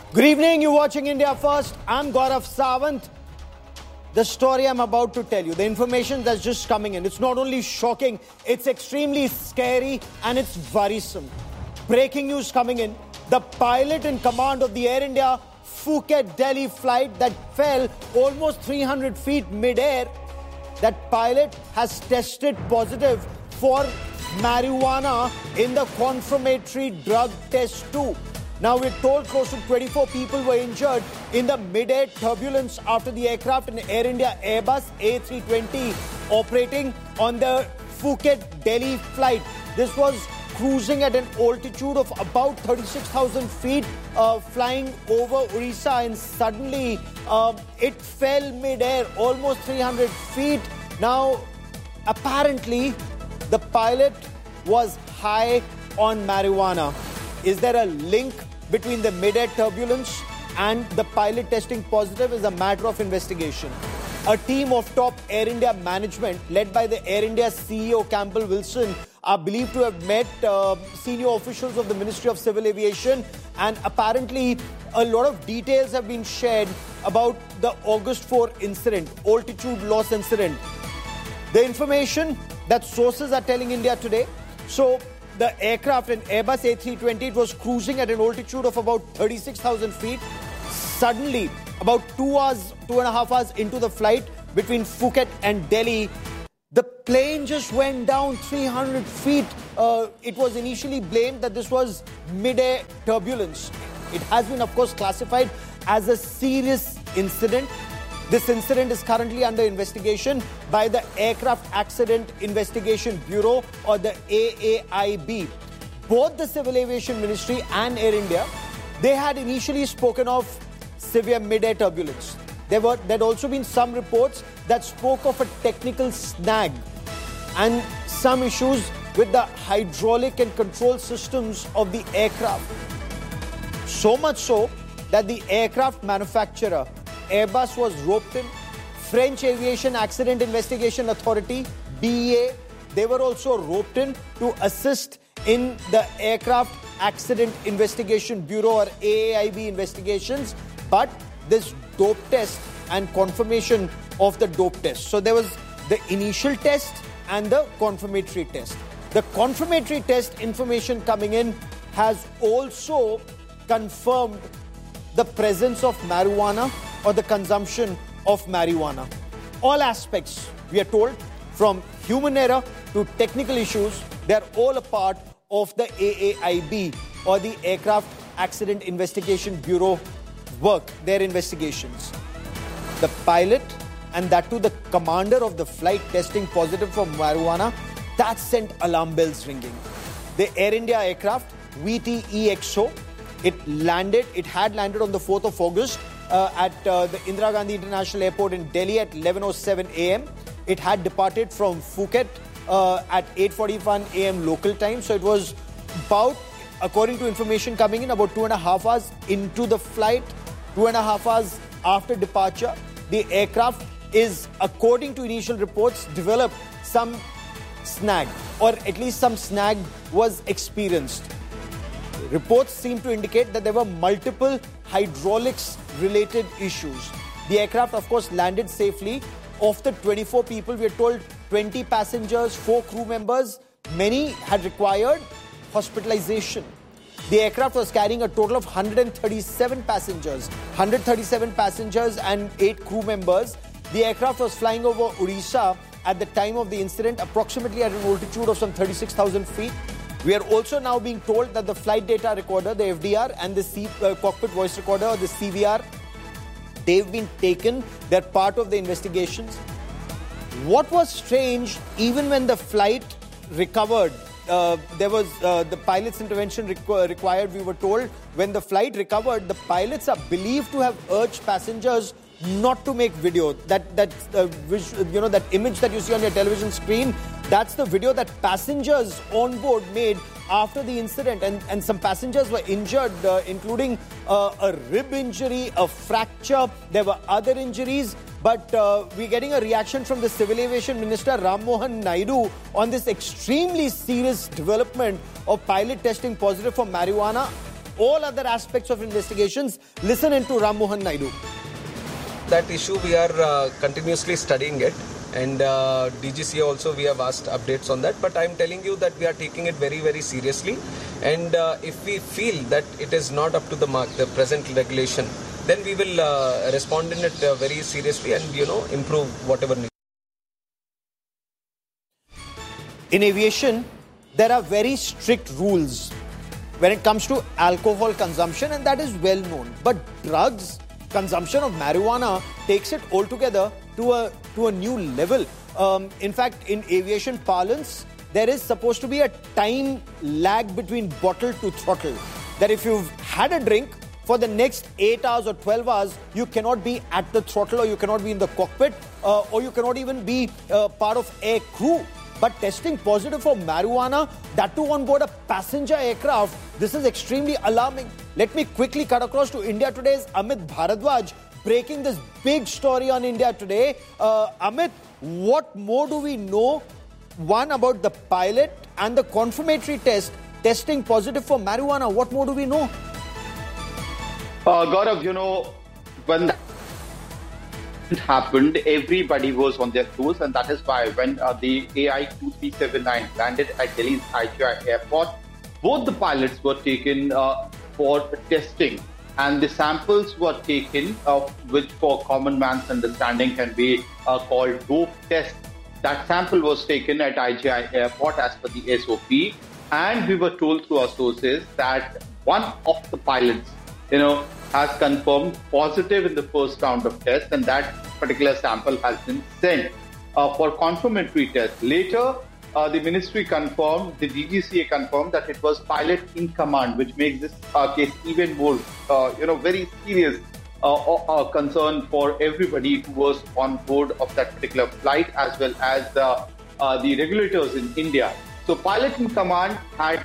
Good evening, you're watching India First. I'm Gaurav Sawant. The story I'm about to tell you, the information that's just coming in, it's not only shocking, it's extremely scary and it's worrisome. Breaking news coming in, the pilot in command of the Air India Phuket-Delhi flight that fell almost 300 feet mid-air, that pilot has tested positive for marijuana in the confirmatory drug test too. Now, we're told close to 24 people were injured in the mid-air turbulence after the aircraft in Air India Airbus A320 operating on the Phuket-Delhi flight. This was cruising at an altitude of about 36,000 feet, flying over Orissa, and suddenly it fell mid-air, almost 300 feet. Now, apparently, the pilot was high on marijuana. Is there a link between the mid-air turbulence and the pilot testing positive is a matter of investigation. A team of top Air India management led by the Air India CEO Campbell Wilson are believed to have met senior officials of the Ministry of Civil Aviation, and apparently a lot of details have been shared about the August 4 incident, altitude loss incident. The information that sources are telling India Today, so the aircraft, an Airbus A320, it was cruising at an altitude of about 36,000 feet. Suddenly, about 2.5 hours into the flight between Phuket and Delhi, the plane just went down 300 feet. It was initially blamed that this was mid-air turbulence. It has been, of course, classified as a serious incident. This incident is currently under investigation by the Aircraft Accident Investigation Bureau, or the AAIB. Both the Civil Aviation Ministry and Air India, they had initially spoken of severe mid-air turbulence. There'd also been some reports that spoke of a technical snag and some issues with the hydraulic and control systems of the aircraft. So much so that the aircraft manufacturer, Airbus, was roped in. French Aviation Accident Investigation Authority, BEA, they were also roped in to assist in the Aircraft Accident Investigation Bureau, or AAIB, investigations. But this dope test and confirmation of the dope test. So there was the initial test and the confirmatory test. The confirmatory test information coming in has also confirmed the presence of marijuana or the consumption of marijuana. All aspects, we are told, from human error to technical issues, they are all a part of the AAIB, or the Aircraft Accident Investigation Bureau work, their investigations. The pilot, and that too the commander of the flight, testing positive for marijuana, that sent alarm bells ringing. The Air India aircraft, VTEXO, it had landed on the 4th of August at the Indira Gandhi International Airport in Delhi at 11:07 a.m. It had departed from Phuket at 8:41 a.m. local time. So it was about, according to information coming in, about 2.5 hours into the flight, 2.5 hours after departure. The aircraft is, according to initial reports, developed some snag, or at least some snag was experienced. Reports seem to indicate that there were multiple hydraulics-related issues. The aircraft, of course, landed safely. Of the 24 people, we are told 20 passengers, 4 crew members, many had required hospitalization. The aircraft was carrying a total of 137 passengers and 8 crew members. The aircraft was flying over Orissa at the time of the incident, approximately at an altitude of some 36,000 feet. We are also now being told that the flight data recorder, the FDR, and the cockpit voice recorder, or the CVR, they've been taken. They're part of the investigations. What was strange, even when the flight recovered, there was the pilot's intervention required, we were told. When the flight recovered, the pilots are believed to have urged passengers not to make video. That image that you see on your television screen, that's the video that passengers on board made after the incident, and some passengers were injured, including a rib injury, a fracture. There were other injuries, but we're getting a reaction from the Civil Aviation Minister Ram Mohan Naidu on this extremely serious development of pilot testing positive for marijuana. all other aspects of investigations. Listen into Ram Mohan Naidu. That issue, we are continuously studying it. And DGCA also, we have asked updates on that. But I'm telling you that we are taking it very, very seriously. And if we feel that it is not up to the mark, the present regulation, then we will respond in it very seriously and, improve whatever needs. In aviation, there are very strict rules when it comes to alcohol consumption, and that is well known. But drugs, consumption of marijuana takes it altogether to a new level. In fact, in aviation parlance, there is supposed to be a time lag between bottle to throttle. That if you've had a drink, for the next 8 hours or 12 hours, you cannot be at the throttle, or you cannot be in the cockpit, or you cannot even be part of air crew. But testing positive for marijuana, that too on board a passenger aircraft, this is extremely alarming. Let me quickly cut across to India Today's Amit Bharadwaj, breaking this big story on India Today. Amit, what more do we know? One, about the pilot and the confirmatory test testing positive for marijuana. What more do we know? Gaurav, when that happened, everybody was on their toes, and that is why when the AI 2379 landed at Delhi's IGI airport, both the pilots were taken for testing, and the samples were taken, which for common man's understanding can be called dope test. That sample was taken at IGI airport as per the SOP, and we were told through our sources that one of the pilots, has confirmed positive in the first round of tests, and that particular sample has been sent for confirmatory test. Later, the ministry confirmed, the DGCA confirmed that it was pilot in command, which makes this case even more, very serious concern for everybody who was on board of that particular flight, as well as the regulators in India. So, pilot in command had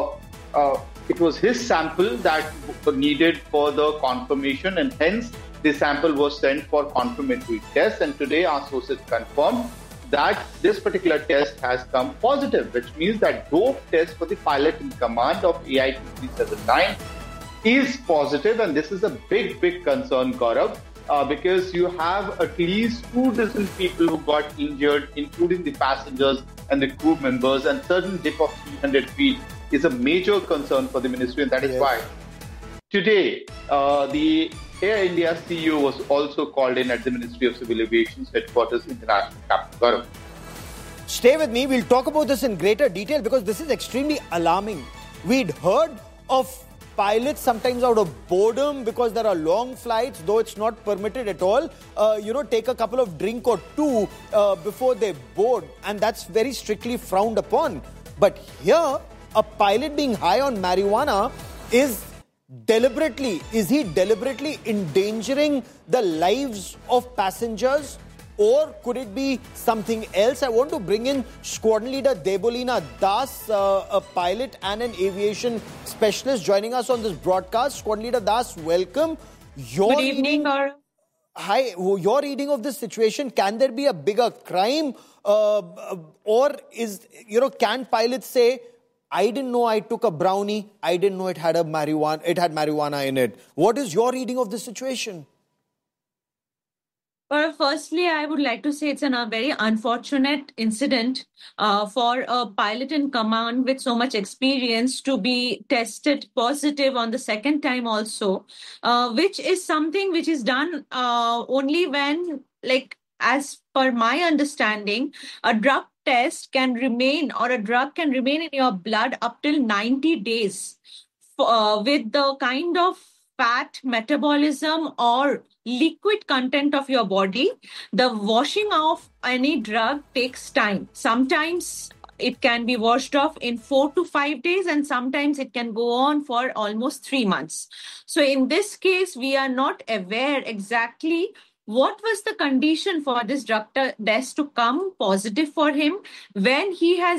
it was his sample that needed further confirmation, and hence the sample was sent for confirmatory test. And today our sources confirmed that this particular test has come positive, which means that dope test for the pilot in command of AI 2379 is positive. And this is a big, big concern, Gaurav, because you have at least 2 dozen people who got injured, including the passengers and the crew members, and certain dip of 300 feet is a major concern for the ministry, and that is why today the Air India CEO was also called in at the Ministry of Civil Aviation's headquarters, International Capital. Stay with me. We'll talk about this in greater detail because this is extremely alarming. We'd heard of pilots sometimes out of boredom because there are long flights, though it's not permitted at all, take a couple of drink or two before they board, and that's very strictly frowned upon. But here, a pilot being high on marijuana is he deliberately endangering the lives of passengers, or could it be something else? I want to bring in Squadron Leader Debolina Das, a pilot and an aviation specialist, joining us on this broadcast. Squadron Leader Das, welcome. Good evening, Gaurav. Hi, your reading of this situation, can there be a bigger crime? Or can pilots say, I didn't know I took a brownie, I didn't know it had marijuana in it? What is your reading of this situation? Well, firstly, I would like to say it's a very unfortunate incident for a pilot in command with so much experience to be tested positive on the second time also, which is something which is done only when, as per my understanding, a drug test can remain, or a drug can remain in your blood up till 90 days with the kind of fat metabolism or liquid content of your body. The washing off any drug takes time. Sometimes it can be washed off in 4 to 5 days, and sometimes it can go on for almost 3 months. So in this case, we are not aware exactly what was the condition for this drug test to come positive for him when he has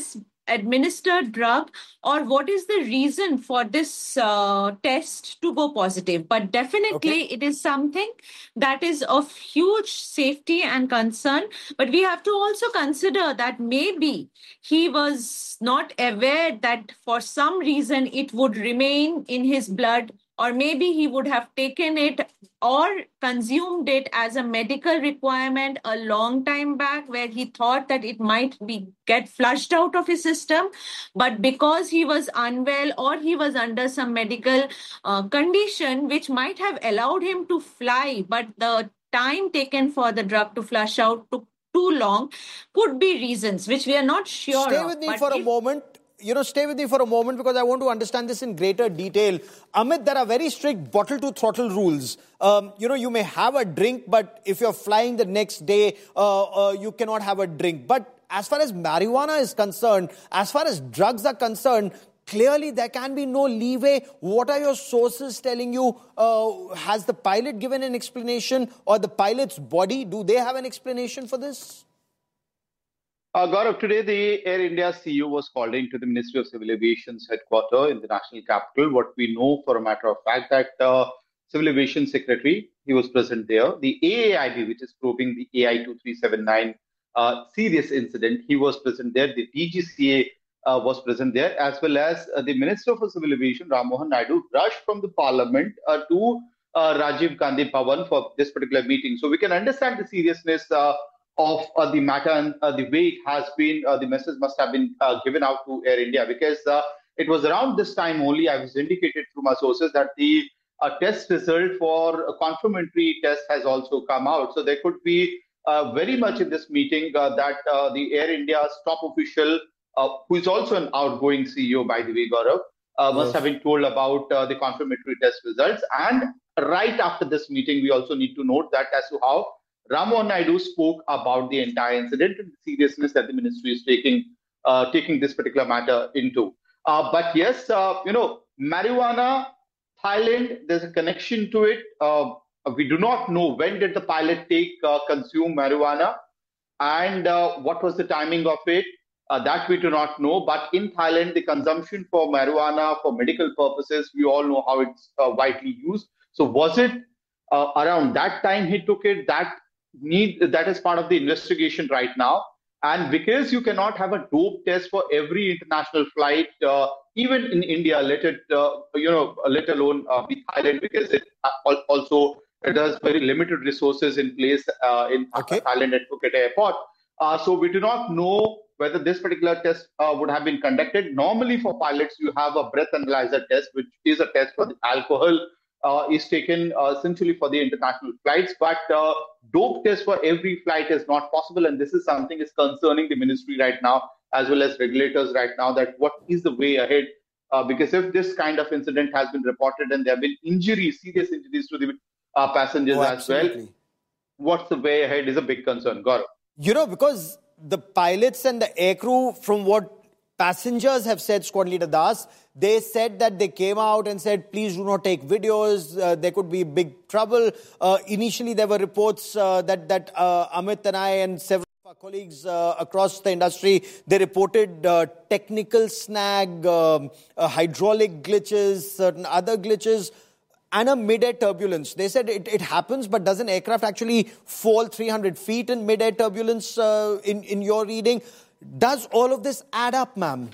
administered drug, or what is the reason for this test to go positive. But definitely it is something that is of huge safety and concern. But we have to also consider that maybe he was not aware that for some reason it would remain in his blood, or maybe he would have taken it or consumed it as a medical requirement a long time back, where he thought that it might be get flushed out of his system. But because he was unwell or he was under some medical condition which might have allowed him to fly, but the time taken for the drug to flush out took too long, could be reasons which we are not sure Stay of. with me for a moment. Stay with me for a moment, because I want to understand this in greater detail. Amit, there are very strict bottle to throttle rules. You may have a drink, but if you're flying the next day, you cannot have a drink. But as far as marijuana is concerned, as far as drugs are concerned, clearly there can be no leeway. What are your sources telling you? Has the pilot given an explanation, or the pilot's body? Do they have an explanation for this? Gaurav, today the Air India CEO was called into the Ministry of Civil Aviation's headquarters in the national capital. What we know for a matter of fact that Civil Aviation Secretary, he was present there. The AAIB, which is probing the AI 2379 serious incident, he was present there. The DGCA was present there, as well as the Minister for Civil Aviation, Ram Mohan Naidu, rushed from the Parliament to Rajiv Gandhi Bhavan for this particular meeting. So we can understand the seriousness of the matter and the way it has been, the message must have been given out to Air India, because it was around this time only, I was indicated through my sources, that the test result for a confirmatory test has also come out. So there could be very much in this meeting that the Air India's top official, who is also an outgoing CEO, by the way, Gaurav, must have been told about the confirmatory test results. And right after this meeting, we also need to note that as to how Ram Mohan Naidu spoke about the entire incident and the seriousness that the ministry is taking this particular matter into. But yes, marijuana, Thailand, there's a connection to it. We do not know when did the pilot consume marijuana, and what was the timing of it. That we do not know. But in Thailand, the consumption for marijuana for medical purposes, we all know how it's widely used. So was it around that time he took it? That is part of the investigation right now. And because you cannot have a dope test for every international flight, even in India, let alone Thailand, because it also has very limited resources in place in Thailand at Phuket Airport. So we do not know whether this particular test would have been conducted. Normally for pilots, you have a breath analyzer test, which is a test for the alcohol is taken essentially for the international flights, but dope test for every flight is not possible, and this is something is concerning the ministry right now, as well as regulators right now, that what is the way ahead, because if this kind of incident has been reported and there have been serious injuries to the passengers as well, what's the way ahead is a big concern, Gaurav. Because the pilots and the aircrew, from what passengers have said, Squad Leader Das, they said that they came out and said, please do not take videos. There could be big trouble. Initially, there were reports that Amit and I and several of our colleagues across the industry, they reported technical snag, hydraulic glitches, certain other glitches, and a mid-air turbulence. They said it happens, but does an aircraft actually fall 300 feet in mid-air turbulence in your reading? Does all of this add up, ma'am?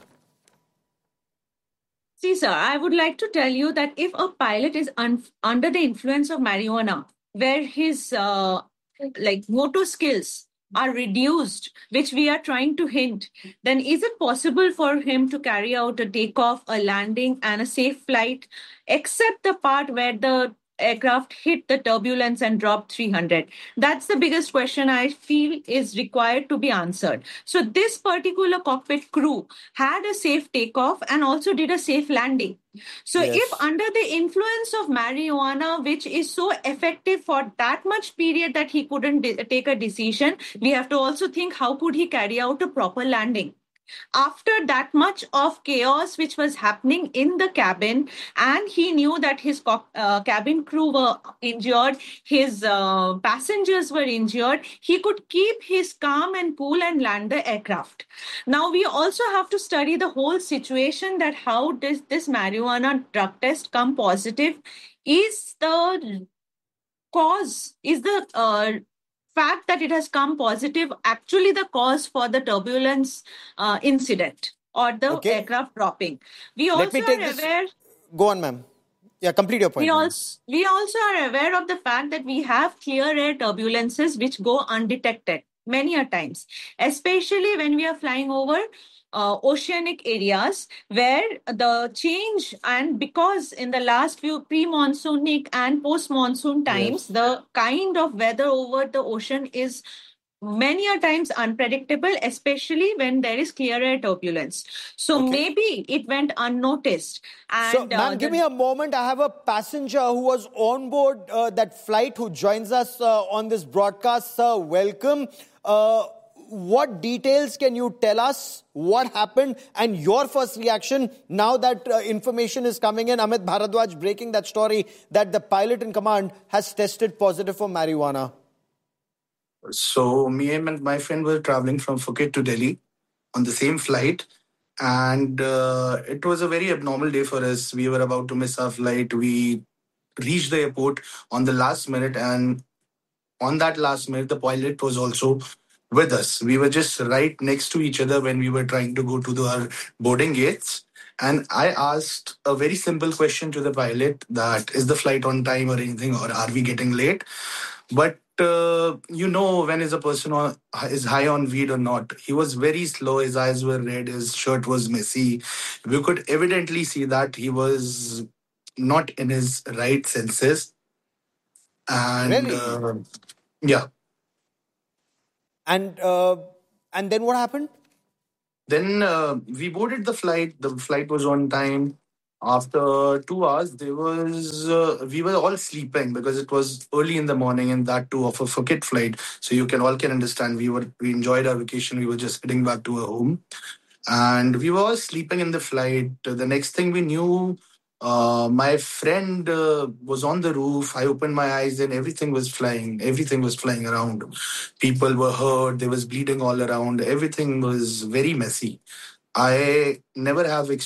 See, sir, I would like to tell you that if a pilot is under the influence of marijuana, where his motor skills are reduced, which we are trying to hint, then is it possible for him to carry out a takeoff, a landing, and a safe flight, except the part where the aircraft hit the turbulence and dropped 300? That's the biggest question I feel is required to be answered. So this particular cockpit crew had a safe takeoff and also did a safe landing. So if under the influence of marijuana, which is so effective for that much period that he couldn't take a decision, we have to also think how could he carry out a proper landing. After that much of chaos which was happening in the cabin, and he knew that his cabin crew were injured, his passengers were injured, he could keep his calm and cool and land the aircraft. Now we also have to study the whole situation, that how does this marijuana drug test come positive? Is the cause, is the fact that it has come positive actually the cause for the turbulence incident or the Okay. aircraft dropping? We Let also me take are this. aware. Go on, ma'am. Yeah, complete your point. ma'am. We also are aware of the fact that we have clear air turbulences which go undetected many a times, especially when we are flying over oceanic areas where the change, and because in the last few pre-monsoonic and post-monsoon times, Yes. the kind of weather over the ocean is many a times unpredictable, especially when there is clear air turbulence. So Okay. maybe it went unnoticed. So, And ma'am, give me a moment. I have a passenger who was on board that flight who joins us on this broadcast. Sir, welcome. What details can you tell us? What happened? And your first reaction now that information is coming in? Amit Bharadwaj breaking that story that the pilot in command has tested positive for marijuana. So me and my friend were traveling from Phuket to Delhi on the same flight, and it was a very abnormal day for us. We were about to miss our flight. We reached the airport on the last minute, and on that last minute, the pilot was also with us. We were just right next to each other when we were trying to go to our boarding gates. And I asked a very simple question to the pilot, that is the flight on time or anything, or are we getting late? But when is a person is high on weed or not? He was very slow. His eyes were red. His shirt was messy. We could evidently see that he was not in his right senses. And Really? yeah, And then what happened? then we boarded the flight. The flight was on time. After 2 hours, there was we were all sleeping because it was early in the morning, and that too of a Phuket flight. So you can all can understand we enjoyed our vacation. We were just heading back to our home, and we were all sleeping in the flight. The next thing we knew, my friend was on the roof. I opened my eyes, and everything was flying. Everything was flying around. People were hurt. There was bleeding all around. Everything was very messy. I never have